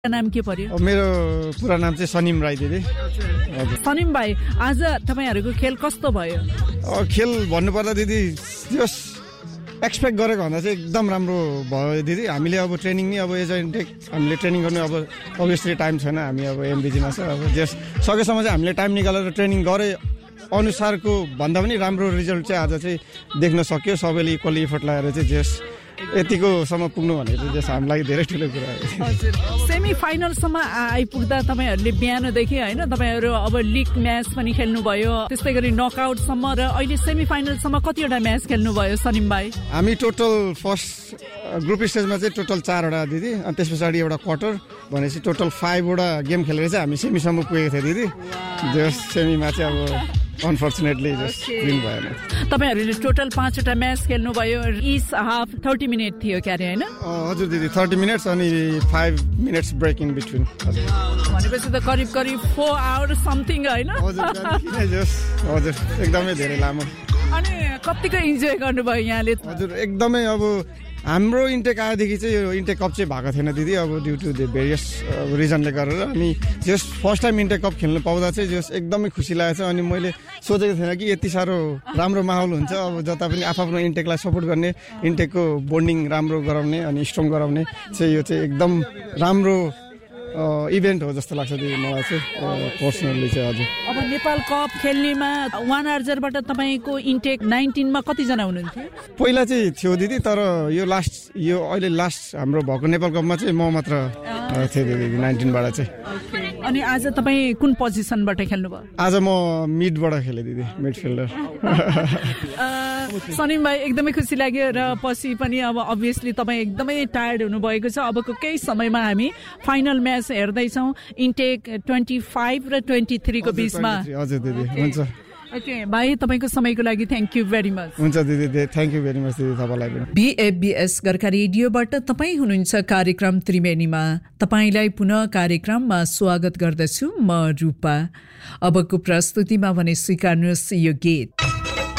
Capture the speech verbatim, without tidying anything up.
नाम के पर्यो? मेरो पुरा नाम चाहिँ सनिम राई दिदी। सनिम भाइ, आज तपाईहरुको खेल कस्तो भयो? खेल भन्नुपर्दा दिदी जस एक्सपेक्ट गरेको भन्दा चाहिँ एकदम राम्रो भयो दिदी। हामीले अब ट्रेनिङ नि अब एज इन्टेक हामीले ट्रेनिङ गर्नु अब अभियसली टाइम छैन, हामी अब एमबिजीमा छ। अब जस सकेसम्म चाहिँ हामीले टाइम निकालेर ट्रेनिङ गरे अनुसारको भन्दा पनि राम्रो रिजल्ट चाहिँ आज चाहिँ देख्न सक्यो। सबैले इक्वली एफर्ट लगाएर चाहिँ जस यतिकोसम्म पुग्नु भनेको जस हामीलाई धेरै ठुलो कुरा हो। हजुर, सेमी फाइनलसम्म आइपुग्दा तपाईहरुले बिहानदेखि हैन तपाईहरु अब लिग म्याच पनि खेल्नुभयो, त्यस्तै गरी नकआउटसम्म र अहिले सेमी फाइनलसम्म कतिवटा म्याच खेल्नुभयो सनिम भाइ? हामी टोटल फर्स्ट ग्रुप स्टेजमा चाहिँ टोटल चारवटा दिदी, अनि त्यस पछाडि एउटा क्वार्टर भनेपछि टोटल फाइभवटा गेम खेलेर चाहिँ हामी सेमीसम्म पुगेको थियो दिदी। जस सेमीमा चाहिँ अब अनफर्चुनेटली जस्ट विन भएन। तपाईहरुले टोटल पाँचवटा match खेल्नुभयो, each half thirty minute थियो क्यारे हैन? हजुर दिदी, थर्टी मिनट्स अनि five minutes break in between. भनेपछि त करिब करिब फोर आवर समथिङ हैन? हजुर, एकदमै धेरै लामो। अनि कतिको इन्जोय गर्नुभयो यहाँले? हजुर, एकदमै। अब हाम्रो इन्टेक आएदेखि चाहिँ यो इन्टेक कप चाहिँ भएको थिएन दिदी, अब ड्यु टु द भेरियस रिजनले गरेर। अनि जस फर्स्ट टाइम इन्टेक कप खेल्नु पाउँदा चाहिँ जस एकदमै खुसी लागेको छ। अनि मैले सोचेको थिएन कि यति साह्रो राम्रो माहौल हुन्छ। अब जता पनि आफ्नो इन्टेकलाई सपोर्ट गर्ने, इन्टेकको बोन्डिङ राम्रो गराउने अनि स्ट्रङ गराउने चाहिँ यो चाहिँ एकदम राम्रो इभेन्ट हो जस्तो लाग्छ दिदी मलाई चाहिँ पर्सनली चाहिँ। हजुर, अब नेपाल कप खेल्नेमा वान आर्जरबाट तपाईँको इन्टेक नाइन्टिनमा कतिजना हुनुहुन्थ्यो? पहिला चाहिँ थियो दिदी, तर यो लास्ट यो अहिले लास्ट हाम्रो भएको नेपाल कपमा चाहिँ म मात्र थिएँ दिदी नाइन्टिनबाट चाहिँ। अनि आज तपाईँ कुन पोजिसनबाट खेल्नुभयो? आज म मिडबाट खेलेँ दिदी, मिडफिल्डर। सनिम भाइ, एकदमै खुसी लाग्यो र पछि पनि अब अभियसली तपाईँ एकदमै टायर्ड हुनुभएको छ। अबको केही समयमा हामी final match हेर्दैछौँ intake twenty five र ट्वेन्टी थ्रीको बिचमा। हजुर दिदी, हुन्छ। ओके भाइ, तपाईँको समयको लागि थ्याङ्क यू भेरी मच। हुन्छ दिदी, थ्याङ्क यू भेरी मच दिदी तपाईँलाई पनि। बिएफबिएस गोर्खा रेडियोबाट तपाईँ हुनुहुन्छ कार्यक्रम त्रिवेणीमा। तपाईँलाई पुनः कार्यक्रममा स्वागत गर्दछु म रूपा। अबको प्रस्तुतिमा भने स्वीकार्नुहोस् यो गीत।